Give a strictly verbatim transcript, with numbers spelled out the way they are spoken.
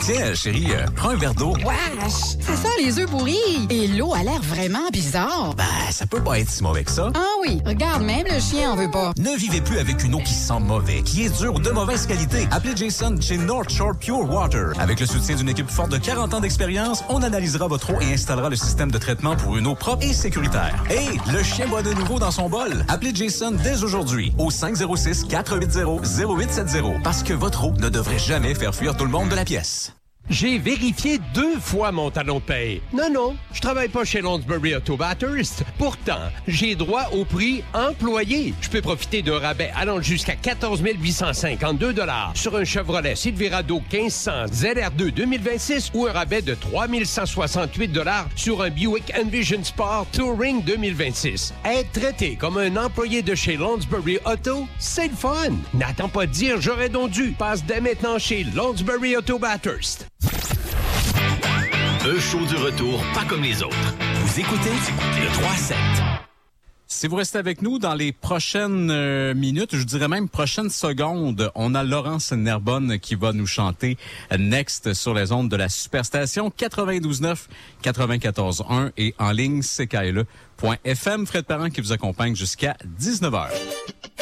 Tiens, chérie, euh, prends un verre d'eau. Wesh! Ça sent les œufs pourris! Et l'eau a l'air vraiment bizarre. Ben, ça peut pas être si mauvais que ça. Ah oui, regarde, même le chien en veut pas. Ne vivez plus avec une eau qui sent mauvais, qui est dure ou de mauvaise qualité. Appelez Jason chez North Shore Pure Water. Avec le soutien d'une équipe forte de quarante ans d'expérience, on analysera votre eau et installera le système de traitement pour une eau propre et sécuritaire. Hey, le chien boit de nouveau dans son bol. Appelez Jason dès aujourd'hui au cinq zéro six, quatre huit zéro, zéro huit sept zéro parce que votre eau ne devrait jamais faire fuir tout le monde de la pièce. J'ai vérifié deux fois mon talon de paye. Non, non, je travaille pas chez Lonsbury Auto Bathurst. Pourtant, j'ai droit au prix employé. Je peux profiter d'un rabais allant jusqu'à quatorze mille huit cent cinquante-deux dollars sur un Chevrolet Silverado quinze cents Z R deux deux mille vingt-six ou un rabais de trois mille cent soixante-huit dollars sur un Buick Envision Sport Touring deux mille vingt-six. Être traité comme un employé de chez Lonsbury Auto, c'est le fun. N'attends pas de dire j'aurais donc dû. Passe dès maintenant chez Lonsbury Auto Bathurst. Un show du retour, pas comme les autres. Vous écoutez le trois à sept. Si vous restez avec nous dans les prochaines euh, minutes, je dirais même prochaines secondes, on a Laurence Nerbonne qui va nous chanter Next sur les ondes de la Superstation quatre-vingt-douze neuf, quatre-vingt-quatorze un et en ligne C K L E point F M. Fred Parent qui vous accompagne jusqu'à dix-neuf heures.